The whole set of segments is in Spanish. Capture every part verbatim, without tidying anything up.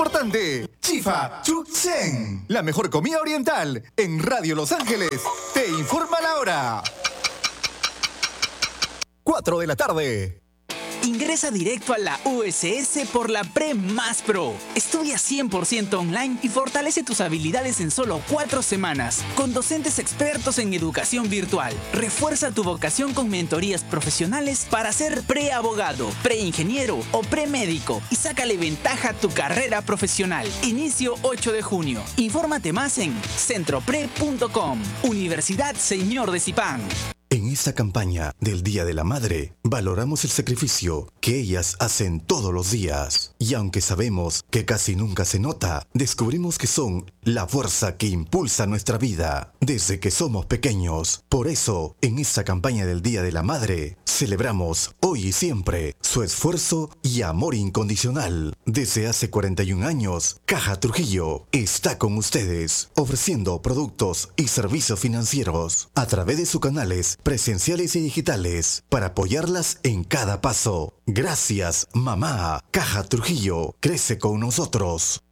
importante. Chifa Chuchen, la mejor comida oriental en Radio Los Ángeles. Te informa la hora. cuatro de la tarde. Ingresa directo a la U S S por la Pre Más Pro. Estudia cien por ciento online y fortalece tus habilidades en solo cuatro semanas. Con docentes expertos en educación virtual. Refuerza tu vocación con mentorías profesionales para ser preabogado, preingeniero o premédico y sácale ventaja a tu carrera profesional. Inicio ocho de junio. Infórmate más en centropre punto com. Universidad Señor de Zipán. En esta campaña del Día de la Madre, valoramos el sacrificio que ellas hacen todos los días. Y aunque sabemos que casi nunca se nota, descubrimos que son la fuerza que impulsa nuestra vida desde que somos pequeños. Por eso, en esta campaña del Día de la Madre, celebramos hoy y siempre su esfuerzo y amor incondicional. Desde hace cuarenta y un años, Caja Trujillo está con ustedes, ofreciendo productos y servicios financieros a través de sus canales presenciales y digitales para apoyarlas en cada paso. Gracias, mamá. Caja Trujillo crece con nosotros.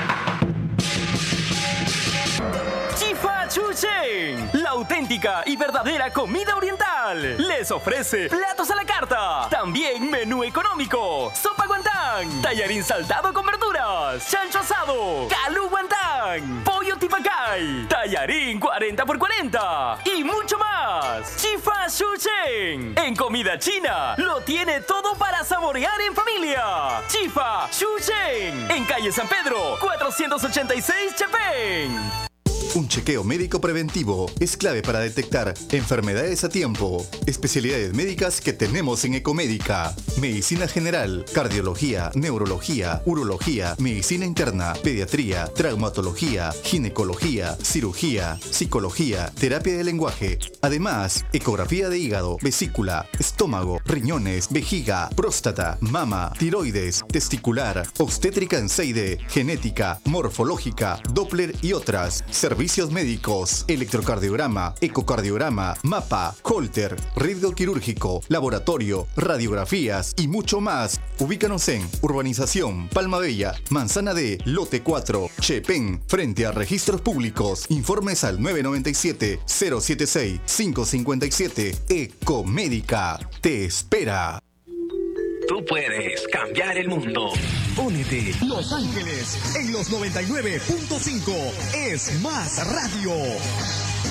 Chifa Chuchen, la auténtica y verdadera comida oriental. Les ofrece platos a la carta, también menú económico, sopa guantán, tallarín saltado con verduras, chancho asado, calú guantán, pollo tipacay, tallarín cuarenta por cuarenta y mucho más. Chifa Chuchen, en comida china, lo tiene todo para saborear en familia. Chifa Chuchen, en calle San Pedro, cuatrocientos ochenta y seis, Chapén. Un chequeo médico preventivo es clave para detectar enfermedades a tiempo. Especialidades médicas que tenemos en Ecomédica: medicina general, cardiología, neurología, urología, medicina interna, pediatría, traumatología, ginecología, cirugía, psicología, terapia de lenguaje. Además, ecografía de hígado, vesícula, estómago, riñones, vejiga, próstata, mama, tiroides, testicular, obstétrica en seis D, genética, morfológica, Doppler y otras. Servicios médicos, electrocardiograma, ecocardiograma, mapa, Holter, riesgo quirúrgico, laboratorio, radiografías y mucho más. Ubícanos en Urbanización Palma Bella, Manzana D, Lote cuatro, Chepén, frente a Registros Públicos. Informes al nueve nueve siete, cero siete seis, cinco cinco siete. Ecomédica te espera. Tú puedes cambiar el mundo. Únete. Los Ángeles en los noventa y nueve punto cinco es más radio.